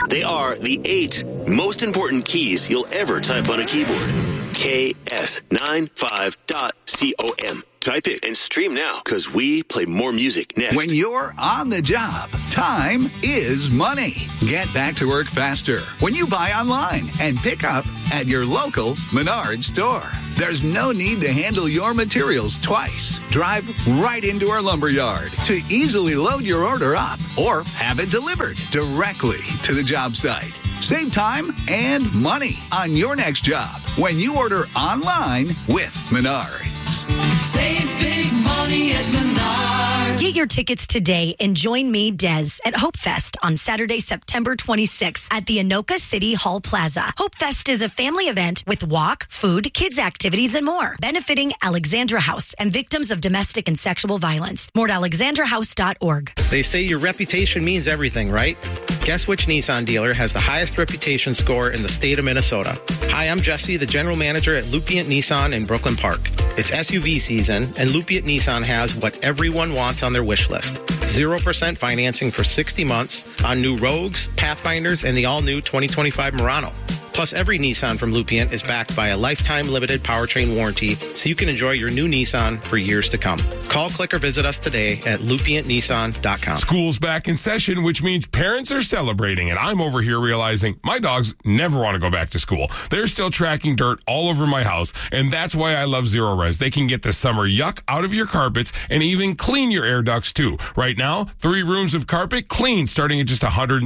They are the 8 most important keys you'll ever type on a keyboard. KS95.com. Type it and stream now, because we play more music next. When you're on the job, time is money. Get back to work faster when you buy online and pick up at your local Menards store. There's no need to handle your materials twice. Drive right into our lumber yard to easily load your order up or have it delivered directly to the job site. Save time and money on your next job when you order online with Menards. Save big money at Menards. Get your tickets today and join me, Des, at Hope Fest on Saturday, September 26th at the Anoka City Hall Plaza. Hope Fest is a family event with walk, food, kids activities, and more, benefiting Alexandra House and victims of domestic and sexual violence. More at alexandrahouse.org. They say your reputation means everything, right? Guess which Nissan dealer has the highest reputation score in the state of Minnesota? Hi, I'm Jesse, the general manager at Lupient Nissan in Brooklyn Park. It's SUV season, and Lupient Nissan has what everyone wants on their wish list. 0% financing for 60 months on new Rogues, Pathfinders, and the all-new 2025 Murano. Plus, every Nissan from Lupient is backed by a lifetime limited powertrain warranty, so you can enjoy your new Nissan for years to come. Call, click, or visit us today at lupientnissan.com. School's back in session, which means parents are celebrating, and I'm over here realizing my dogs never want to go back to school. They're still tracking dirt all over my house, and that's why I love Zero Res. They can get the summer yuck out of your carpets and even clean your air ducts, too. Right now, 3 rooms of carpet clean starting at just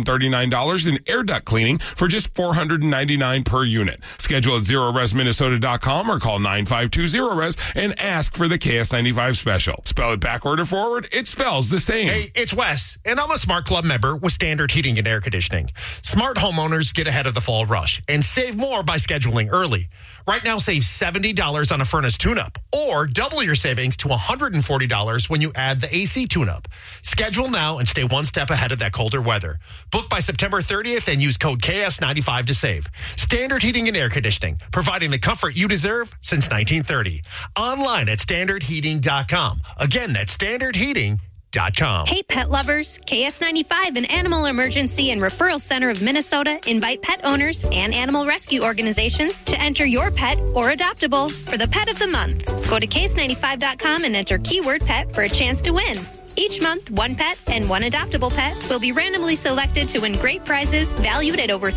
$139 and air duct cleaning for just $499 per unit. Schedule at ZeroResMinnesota.com or call 952-ZERO-RES and ask for the KS95 special. Spell it backward or forward, it spells the same. Hey, it's Wes, and I'm a Smart Club member with Standard Heating and Air Conditioning. Smart homeowners get ahead of the fall rush and save more by scheduling early. Right now, save $70 on a furnace tune-up, or double your savings to $140 when you add the AC tune-up. Schedule now and stay one step ahead of that colder weather. Book by September 30th and use code KS95 to save. Standard Heating and Air Conditioning, providing the comfort you deserve since 1930. Online at standardheating.com. Again, that's standardheating.com. Hey, pet lovers. KS95 and Animal Emergency and Referral Center of Minnesota invite pet owners and animal rescue organizations to enter your pet or adoptable for the Pet of the Month. Go to KS95.com and enter keyword pet for a chance to win. Each month, one pet and one adoptable pet will be randomly selected to win great prizes valued at over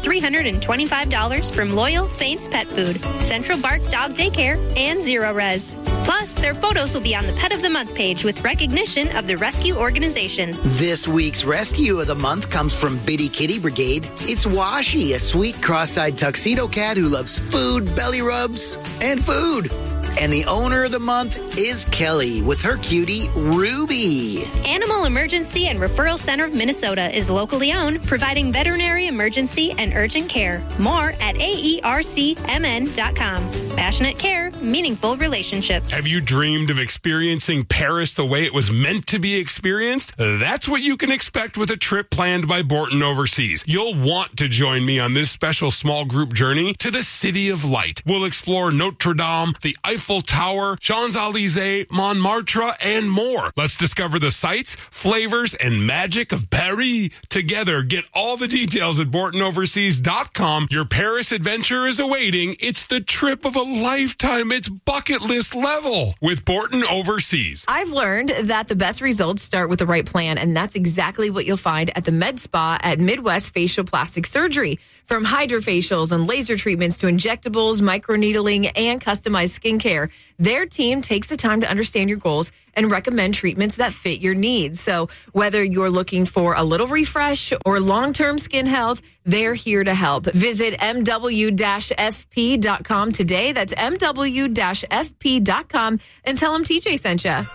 $325 from Loyal Saints Pet Food, Central Bark Dog Daycare, and Zero Res. Plus, their photos will be on the Pet of the Month page with recognition of the rescue organization. This week's Rescue of the Month comes from Bitty Kitty Brigade. It's Washi, a sweet cross-eyed tuxedo cat who loves food, belly rubs, and food. And the owner of the month is Kelly with her cutie, Ruby. Animal Emergency and Referral Center of Minnesota is locally owned, providing veterinary emergency and urgent care. More at AERCMN.com. Passionate care, meaningful relationships. Have you dreamed of experiencing Paris the way it was meant to be experienced? That's what you can expect with a trip planned by Borton Overseas. You'll want to join me on this special small group journey to the City of Light. We'll explore Notre Dame, the Eiffel Tower, Champs-Élysées, Montmartre, and more. Let's discover the sights, flavors, and magic of Paris together. Get all the details at BortonOverseas.com. Your Paris adventure is awaiting. It's the trip of a lifetime. It's bucket list level with Borton Overseas. I've learned that the best results start with the right plan, and that's exactly what you'll find at the Med Spa at Midwest Facial Plastic Surgery. From hydrofacials and laser treatments to injectables, microneedling, and customized skincare, their team takes the time to understand your goals and recommend treatments that fit your needs. So whether you're looking for a little refresh or long-term skin health, they're here to help. Visit mw-fp.com today. That's mw-fp.com and tell them TJ sent you.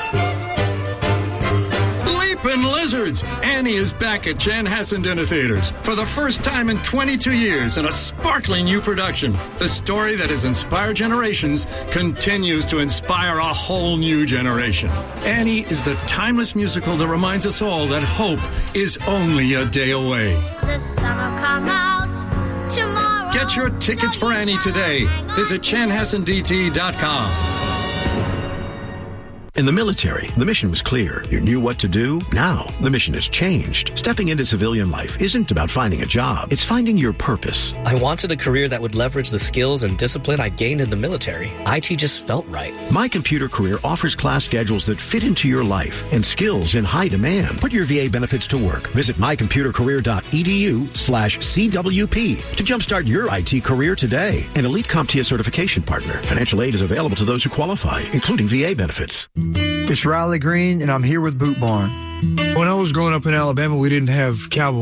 Leapin' Lizards! Annie is back at Chanhassen Dinner Theaters for the first time in 22 years in a sparkling new production. The story that has inspired generations continues to inspire a whole new generation. Annie is the timeless musical that reminds us all that hope is only a day away. The sun will come out tomorrow. Get your tickets for Annie today. Visit chanhassendt.com. In the military, the mission was clear. You knew what to do. Now, the mission has changed. Stepping into civilian life isn't about finding a job. It's finding your purpose. I wanted a career that would leverage the skills and discipline I gained in the military. IT just felt right. My Computer Career offers class schedules that fit into your life and skills in high demand. Put your VA benefits to work. Visit mycomputercareer.edu/CWP to jumpstart your IT career today. An elite CompTIA certification partner. Financial aid is available to those who qualify, including VA benefits. It's Riley Green, and I'm here with Boot Barn. When I was growing up in Alabama, we didn't have cowboys.